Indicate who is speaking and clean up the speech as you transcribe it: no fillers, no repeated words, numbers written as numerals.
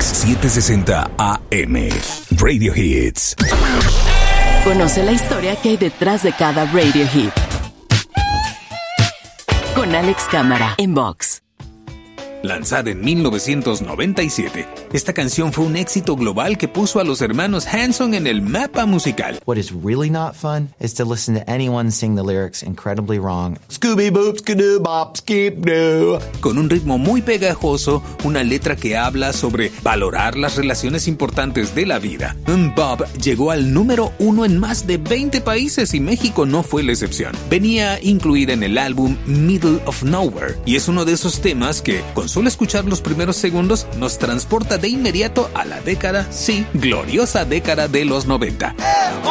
Speaker 1: Mix 760 AM. Radio Hits.
Speaker 2: Conoce la historia que hay detrás de cada Radio Hit. Con Alex Cámara en Vox.
Speaker 1: Lanzada en 1997, esta canción fue un éxito global que puso a los hermanos Hanson en el mapa musical.
Speaker 3: What is really not fun is to listen to anyone sing the lyrics incredibly wrong. Scooby boop skidoo bop skip doo.
Speaker 1: Con un ritmo muy pegajoso, una letra que habla sobre valorar las relaciones importantes de la vida. Bob llegó al número 1 en más de 20 países y México no fue la excepción. Venía incluida en el álbum Middle of Nowhere y es uno de esos temas que, con solo escuchar los primeros segundos, nos transporta de inmediato a la década, sí, gloriosa década de los 90.